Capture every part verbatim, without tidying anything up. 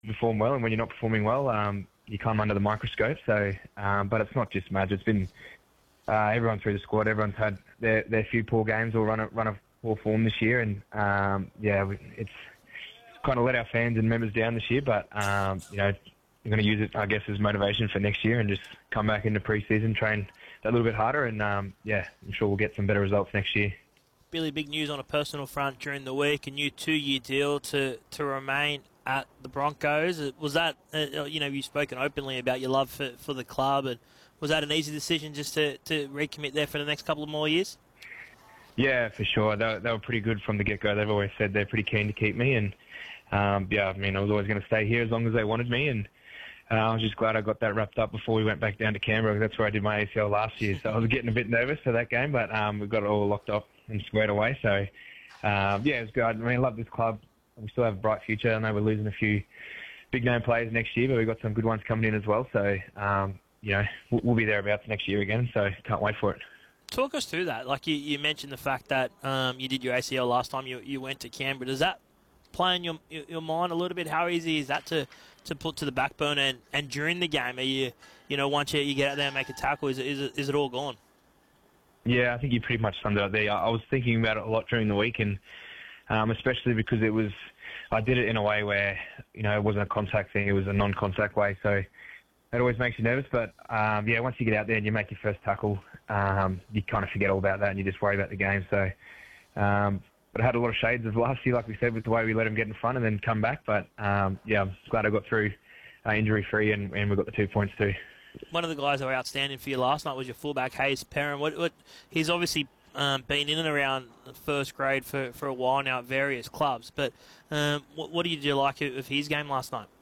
perform well, and when you're not performing well, um, you come under the microscope. So, um, but it's not just Madge. It's been uh, everyone through the squad. Everyone's had their, their few poor games or run a, run a poor form this year, and um, yeah, we, it's kind of let our fans and members down this year. But um, you know, we're going to use it, I guess, as motivation for next year, and just come back into pre-season, train a little bit harder, and um, yeah, I'm sure we'll get some better results next year. Billy, big news on a personal front during the week, a new two-year deal to, to remain at the Broncos. Was that, uh, you know, you've spoken openly about your love for, for the club, and was that an easy decision just to, to recommit there for the next couple of more years? Yeah, for sure. They, they were pretty good from the get-go. They've always said they're pretty keen to keep me, and um, yeah, I mean, I was always going to stay here as long as they wanted me, and uh, I was just glad I got that wrapped up before we went back down to Canberra. That's where I did my A C L last year, so I was getting a bit nervous for that game, but um, we got it all locked up and squared away. So, um, yeah, it was good. I mean, I love this club. We still have a bright future. I know we're losing a few big-name players next year, but we've got some good ones coming in as well. So, um, you know, we'll, we'll be thereabouts next year again, so can't wait for it. Talk us through that. Like you, you mentioned the fact that um, you did your A C L last time you, you went to Canberra. Does that play in your your mind a little bit? How easy is that to, to put to the back burner? And, and during the game, are you, you know, once you, you get out there and make a tackle, is it, is it, is it all gone? Yeah, I think you pretty much summed it up there. I was thinking about it a lot during the week, and um, especially because it was, I did it in a way where, you know, it wasn't a contact thing, it was a non-contact way, so it always makes you nervous. But, um, yeah, once you get out there and you make your first tackle, um, you kind of forget all about that and you just worry about the game. So, um, but I had a lot of shades of last year, like we said, with the way we let them get in front and then come back. But, um, yeah, I'm glad I got through uh, injury-free and, and we got the two points too. One of the guys that were outstanding for you last night was your fullback, Hayes Perrin. What, what, he's obviously um, been in and around the first grade for, for a while now at various clubs. But um, what, what did you like of his game last night?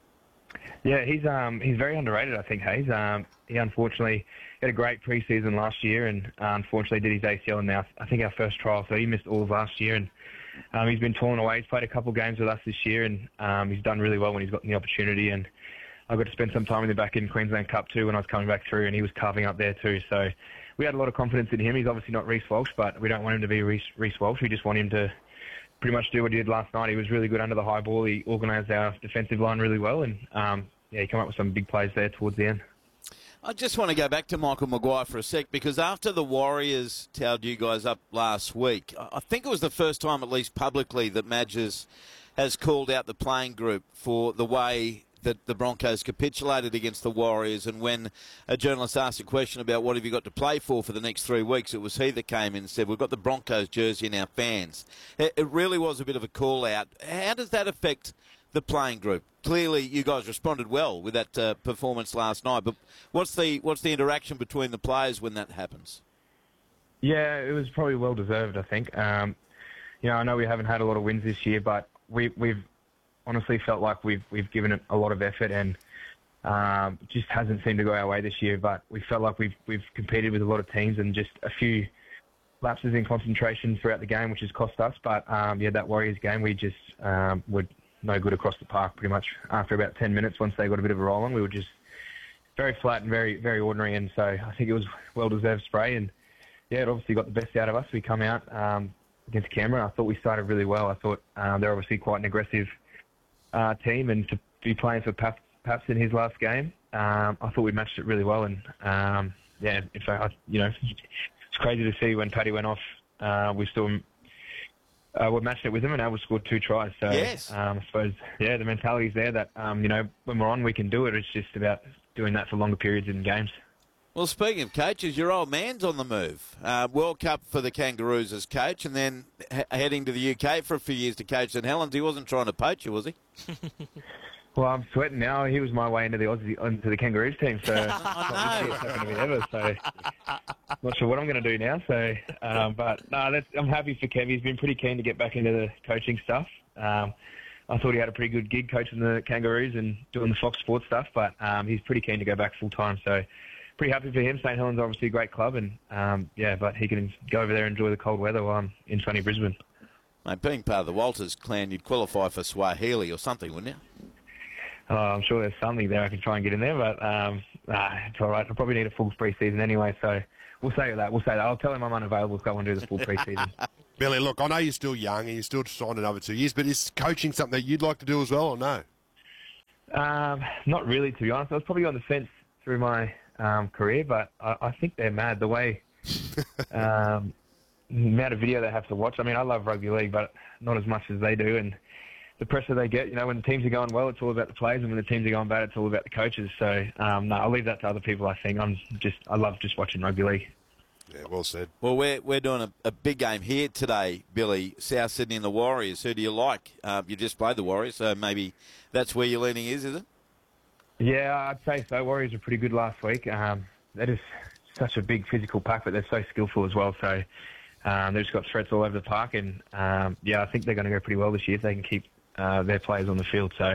Yeah, he's um, he's very underrated, I think, Hayes. Um, he unfortunately had a great pre-season last year and uh, unfortunately did his A C L in now, I think, our first trial. So he missed all of last year, and um, he's been torn away. He's played a couple of games with us this year, and um, he's done really well when he's gotten the opportunity. And I got to spend some time with him back in Queensland Cup too when I was coming back through, and he was carving up there too. So we had a lot of confidence in him. He's obviously not Reece Walsh, but we don't want him to be Reece, Reece Walsh. We just want him to pretty much do what he did last night. He was really good under the high ball. He organised our defensive line really well, and um, yeah, he came up with some big plays there towards the end. I just want to go back to Michael Maguire for a sec, because after the Warriors towed you guys up last week, I think it was the first time, at least publicly, that Madges has called out the playing group for the way that the Broncos capitulated against the Warriors. And when a journalist asked a question about what have you got to play for for the next three weeks, it was he that came in and said, we've got the Broncos jersey in our fans. It really was a bit of a call-out. How does that affect the playing group? Clearly, you guys responded well with that uh, performance last night, but what's the what's the interaction between the players when that happens? Yeah, it was probably well-deserved, I think. Um, you know, I know we haven't had a lot of wins this year, but we, we've honestly felt like we've we've given it a lot of effort, and um, just hasn't seemed to go our way this year. But we felt like we've we've competed with a lot of teams, and just a few lapses in concentration throughout the game, which has cost us. But um, yeah, that Warriors game, we just um, were no good across the park pretty much. After about ten minutes, once they got a bit of a roll on, we were just very flat and very very ordinary. And so I think it was well-deserved spray, and yeah, it obviously got the best out of us. We come out um, against Canberra. I thought we started really well. I thought um, they're obviously quite an aggressive Uh, team, and to be playing for Paps, Paps in his last game, um, I thought we matched it really well. And um, yeah, in fact, I, you know, it's crazy to see when Paddy went off, uh, we still uh, we matched it with him, and Albert scored two tries. So yes. um, I suppose, yeah, the mentality's there that um, you know, when we're on, we can do it. It's just about doing that for longer periods in games. Well, speaking of coaches, your old man's on the move. Uh, World Cup for the Kangaroos as coach, and then he- heading to the U K for a few years to coach St Helens. He wasn't trying to poach you, was he? Well, I'm sweating now. He was my way into the Aussie, into the Kangaroos team, so it's not happened to me ever. So not sure what I'm going to do now. So, um, but no, that's, I'm happy for Kev. He's been pretty keen to get back into the coaching stuff. Um, I thought he had a pretty good gig coaching the Kangaroos and doing the Fox Sports stuff, but um, he's pretty keen to go back full time. So pretty happy for him. St Helens is obviously a great club, and um, yeah, but he can go over there and enjoy the cold weather while I'm in sunny Brisbane. Mate, being part of the Walters clan, you'd qualify for Swahili or something, wouldn't you? Oh, I'm sure there's something there I can try and get in there, but um, nah, it's all right. I'll probably need a full pre-season anyway, so we'll say that. We'll say that. I'll tell him I'm unavailable to go and do the full pre-season. Billy, look, I know you're still young and you're still signed another two years, but is coaching something that you'd like to do as well, or no? Um, not really, to be honest. I was probably on the fence through my um, career, but I, I think they're mad. The way, um, the amount of video they have to watch. I mean, I love rugby league, but not as much as they do. And the pressure they get, you know, when the teams are going well, it's all about the players, and when the teams are going bad, it's all about the coaches. So, um, no, I'll leave that to other people, I think. I'm just, I love just watching rugby league. Yeah, well said. Well, we're, we're doing a, a big game here today, Billy. South Sydney and the Warriors. Who do you like? Uh, you just played the Warriors, so maybe that's where your leaning is, is it? Yeah, I'd say so. Warriors were pretty good last week. Um, they're just such a big physical pack, but they're so skillful as well. So um, they've just got threats all over the park. And, um, yeah, I think they're going to go pretty well this year if they can keep uh, their players on the field. So,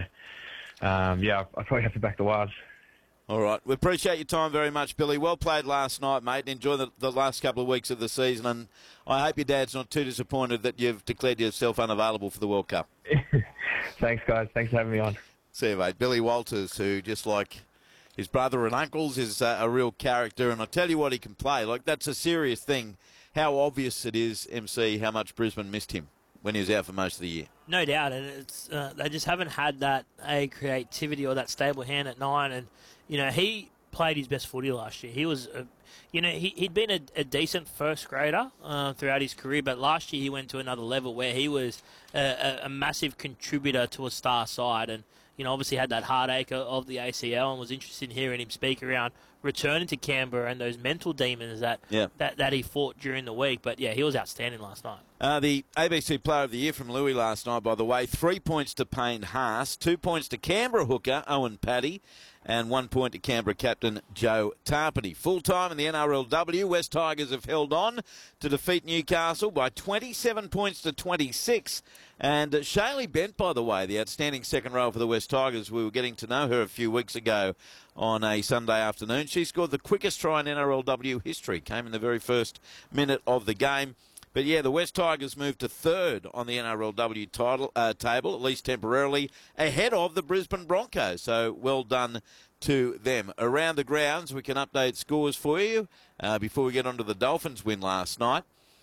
um, yeah, I'd probably have to back the Warriors. All right. We appreciate your time very much, Billy. Well played last night, mate. Enjoy the, the last couple of weeks of the season. And I hope your dad's not too disappointed that you've declared yourself unavailable for the World Cup. Thanks, guys. Thanks for having me on. See you, mate. Billy Walters, who just like his brother and uncles, is uh, a real character. And I tell you what, he can play. Like, that's a serious thing. How obvious it is, M C, how much Brisbane missed him when he was out for most of the year. No doubt. And it's uh, they just haven't had that a creativity or that stable hand at nine. And you know, he played his best footy last year. He was, a, you know, he, he'd been a, a decent first grader uh, throughout his career, but last year he went to another level where he was a, a, a massive contributor to a star side. And, you know, obviously had that heartache of the A C L, and was interested in hearing him speak around returning to Canberra and those mental demons that, yeah. that, that he fought during the week. But, yeah, he was outstanding last night. Uh, the A B C Player of the Year from Louis last night, by the way. Three points to Payne Haas, two points to Canberra hooker Owen Paddy, and one point to Canberra captain Joe Tarpany. Full-time in the N R L W, West Tigers have held on to defeat Newcastle by twenty-seven points to twenty-six. And uh, Shaylee Bent, by the way, the outstanding second row for the West Tigers, we were getting to know her a few weeks ago on a Sunday afternoon. She scored the quickest try in N R L W history, came in the very first minute of the game. But, yeah, the West Tigers moved to third on the N R L W title, uh, table, at least temporarily, ahead of the Brisbane Broncos. So, well done to them. Around the grounds, we can update scores for you uh, before we get on to the Dolphins win last night.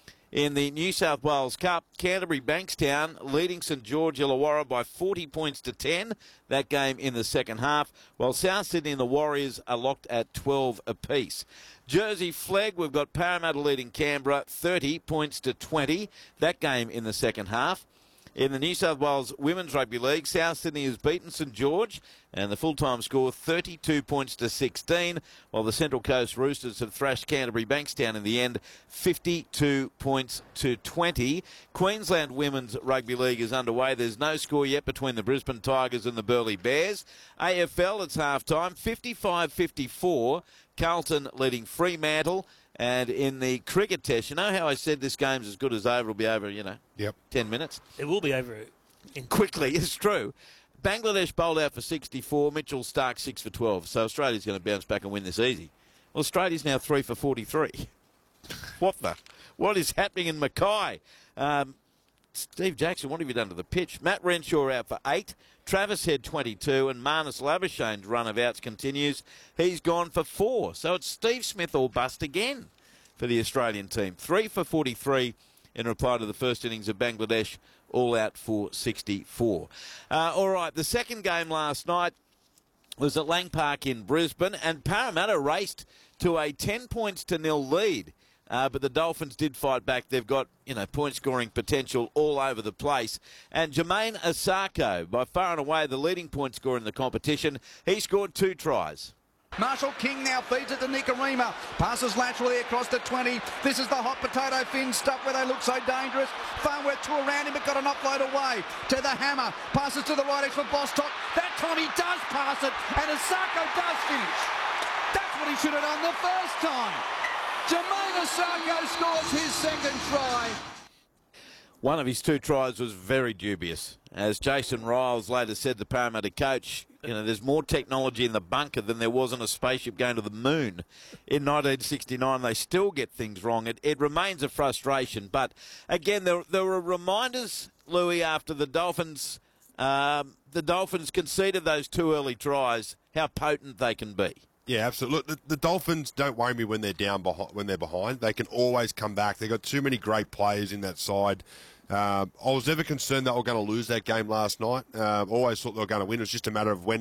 In the New South Wales Cup, Canterbury Bankstown leading St George Illawarra by forty points to ten. That game in the second half, while South Sydney and the Warriors are locked at twelve apiece. Jersey Flegg, we've got Parramatta leading Canberra thirty points to twenty. That game in the second half. In the New South Wales Women's Rugby League, South Sydney has beaten St George, and the full-time score thirty-two points to sixteen, while the Central Coast Roosters have thrashed Canterbury Bankstown in the end, fifty-two points to twenty. Queensland Women's Rugby League is underway. There's no score yet between the Brisbane Tigers and the Burleigh Bears. A F L, it's half-time, fifty-five fifty-four. Carlton leading Fremantle. And in the cricket test, you know how I said this game's as good as over, it'll be over, you know, yep. ten minutes? It will be over in quickly, it's true. Bangladesh bowled out for sixty-four, Mitchell Stark six for twelve, so Australia's going to bounce back and win this easy. Well, Australia's now three for forty-three. What the? What is happening in Mackay? Um, Steve Jackson, what have you done to the pitch? Matt Renshaw out for eight. Travis Head twenty-two, and Marnus Labuschagne's run of outs continues. He's gone for four. So it's Steve Smith or bust again for the Australian team. Three for forty-three in reply to the first innings of Bangladesh, all out for sixty-four. Uh, all right, the second game last night was at Lang Park in Brisbane, and Parramatta raced to a ten points to nil lead. Uh, but the Dolphins did fight back. They've got, you know, point-scoring potential all over the place. And Jermaine Asako, by far and away the leading point scorer in the competition, he scored two tries. Marshall King now feeds it to Nikarima. Passes laterally across to twenty. This is the hot potato fin stuff where they look so dangerous. Farnworth threw around him but got an offload away. To the hammer. Passes to the right edge for Bostock. That time he does pass it and Asako does finish. That's what he should have done the first time. Jermaine Asako scores his second try. One of his two tries was very dubious. As Jason Riles later said, the Parramatta coach, you know, there's more technology in the bunker than there was on a spaceship going to the moon. In nineteen sixty-nine, they still get things wrong. It, it remains a frustration. But, again, there, there were reminders, Louis, after the Dolphins, um, the Dolphins conceded those two early tries, how potent they can be. Yeah, absolutely. Look, the, the Dolphins don't worry me when they're down behind. When they're behind, they can always come back. They've got too many great players in that side. Uh, I was never concerned that we were going to lose that game last night. Uh, always thought they were going to win. It was just a matter of when